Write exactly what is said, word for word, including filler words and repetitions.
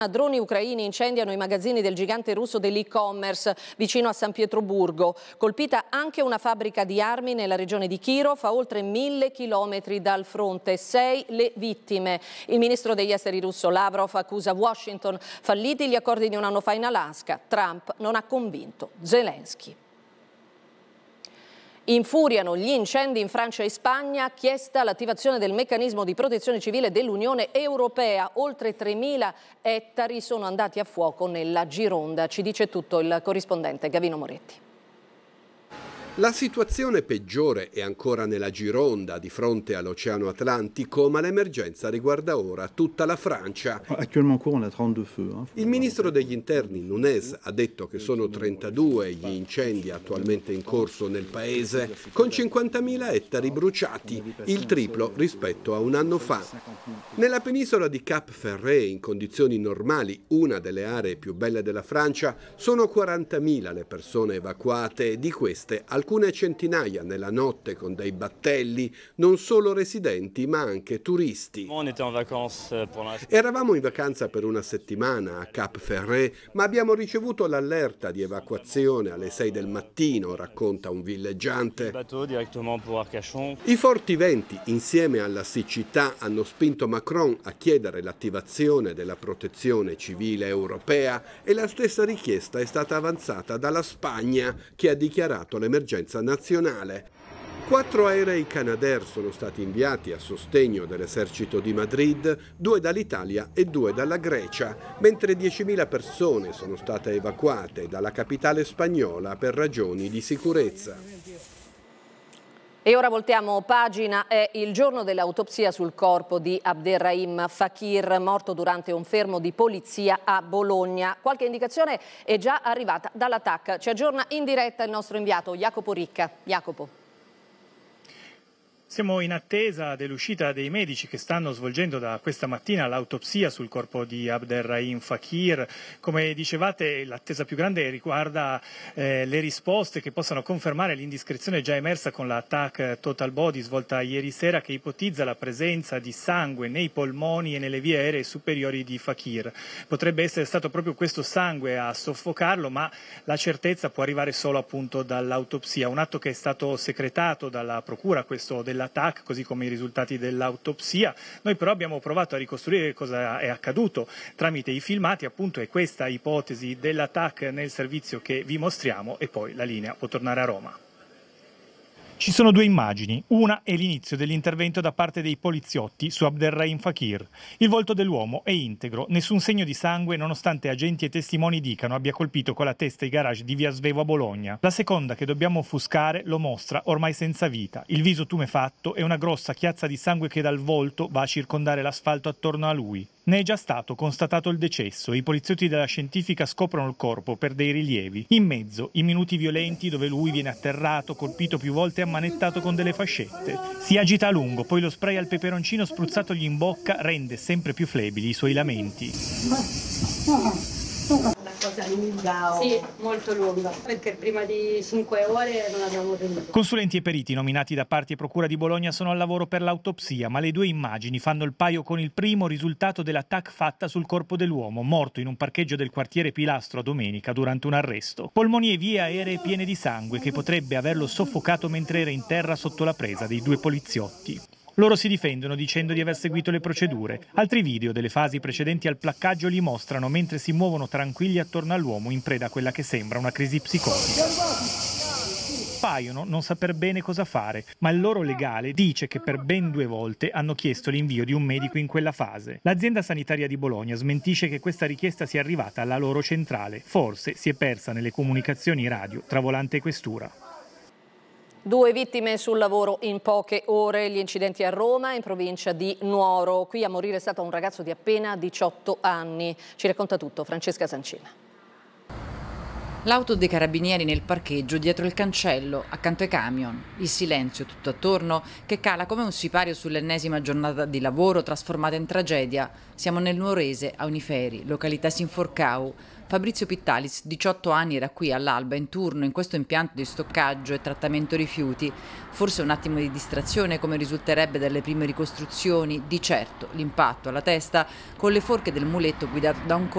Droni ucraini incendiano i magazzini del gigante russo dell'e-commerce vicino a San Pietroburgo. Colpita anche una fabbrica di armi nella regione di Kirov, a oltre mille chilometri dal fronte. Sei le vittime. Il ministro degli esteri russo Lavrov accusa Washington falliti gli accordi di un anno fa in Alaska. Trump non ha convinto Zelensky. Infuriano gli incendi in Francia e Spagna, chiesta l'attivazione del meccanismo di protezione civile dell'Unione Europea. Oltre tremila ettari sono andati a fuoco nella Gironda. Ci dice tutto il corrispondente Gavino Moretti. La situazione peggiore è ancora nella Gironda, di fronte all'Oceano Atlantico, ma l'emergenza riguarda ora tutta la Francia. Il ministro degli interni, Nunez, ha detto che sono trentadue gli incendi attualmente in corso nel paese, con cinquantamila ettari bruciati, il triplo rispetto a un anno fa. Nella penisola di Cap Ferret, in condizioni normali, una delle aree più belle della Francia, sono quarantamila le persone evacuate, di queste alcune centinaia nella notte con dei battelli, non solo residenti ma anche turisti. Eravamo in vacanza per una settimana a Cap Ferret, ma abbiamo ricevuto l'allerta di evacuazione alle sei del mattino, racconta un villeggiante. I forti venti, insieme alla siccità, hanno spinto Macron a chiedere l'attivazione della protezione civile europea e la stessa richiesta è stata avanzata dalla Spagna, che ha dichiarato l'emergenza nazionale. Quattro aerei Canadair sono stati inviati a sostegno dell'esercito di Madrid, due dall'Italia e due dalla Grecia, mentre diecimila persone sono state evacuate dalla capitale spagnola per ragioni di sicurezza. E ora voltiamo pagina, è il giorno dell'autopsia sul corpo di Abderrahim Fakir, morto durante un fermo di polizia a Bologna. Qualche indicazione è già arrivata dall'A T A C. Ci aggiorna in diretta il nostro inviato Jacopo Ricca. Jacopo. Siamo in attesa dell'uscita dei medici che stanno svolgendo da questa mattina l'autopsia sul corpo di Abderrahim Fakir. Come dicevate, l'attesa più grande riguarda eh, le risposte che possano confermare l'indiscrezione già emersa con la T A C Total Body svolta ieri sera, che ipotizza la presenza di sangue nei polmoni e nelle vie aeree superiori di Fakir. Potrebbe essere stato proprio questo sangue a soffocarlo, ma la certezza può arrivare solo appunto dall'autopsia, un atto che è stato secretato dalla procura, questo della T A C, così come i risultati dell'autopsia. Noi però abbiamo provato a ricostruire cosa è accaduto tramite i filmati, appunto è questa ipotesi della T A C nel servizio che vi mostriamo e poi la linea può tornare a Roma. Ci sono due immagini, una è l'inizio dell'intervento da parte dei poliziotti su Abderrahim Fakir. Il volto dell'uomo è integro, nessun segno di sangue nonostante agenti e testimoni dicano abbia colpito con la testa i garage di via Svevo a Bologna. La seconda, che dobbiamo offuscare, lo mostra ormai senza vita, il viso tumefatto e una grossa chiazza di sangue che dal volto va a circondare l'asfalto attorno a lui. Ne è già stato constatato il decesso e i poliziotti della scientifica scoprono il corpo per dei rilievi. In mezzo, i minuti violenti dove lui viene atterrato, colpito più volte e ammanettato con delle fascette. Si agita a lungo, poi lo spray al peperoncino spruzzatogli in bocca rende sempre più flebili i suoi lamenti. Cosa lunga? Sì, molto lunga, perché prima di cinque ore non abbiamo venuto. Consulenti e periti nominati da parti e procura di Bologna sono al lavoro per l'autopsia, ma le due immagini fanno il paio con il primo risultato della T A C fatta sul corpo dell'uomo, morto in un parcheggio del quartiere Pilastro a domenica durante un arresto. Polmoni e vie aeree piene di sangue che potrebbe averlo soffocato mentre era in terra sotto la presa dei due poliziotti. Loro si difendono dicendo di aver seguito le procedure. Altri video delle fasi precedenti al placcaggio li mostrano mentre si muovono tranquilli attorno all'uomo in preda a quella che sembra una crisi psicotica. Paiono non saper bene cosa fare, ma il loro legale dice che per ben due volte hanno chiesto l'invio di un medico in quella fase. L'azienda sanitaria di Bologna smentisce che questa richiesta sia arrivata alla loro centrale. Forse si è persa nelle comunicazioni radio tra volante e questura. Due vittime sul lavoro in poche ore, gli incidenti a Roma, in provincia di Nuoro. Qui a morire è stato un ragazzo di appena diciotto anni. Ci racconta tutto Francesca Sancina. L'auto dei carabinieri nel parcheggio dietro il cancello, accanto ai camion. Il silenzio tutto attorno che cala come un sipario sull'ennesima giornata di lavoro trasformata in tragedia. Siamo nel nuorese, a Uniferi, località Sinforcau. Fabrizio Pittalis, diciotto anni, era qui all'alba in turno in questo impianto di stoccaggio e trattamento rifiuti. Forse un attimo di distrazione, come risulterebbe dalle prime ricostruzioni, di certo l'impatto alla testa con le forche del muletto guidato da un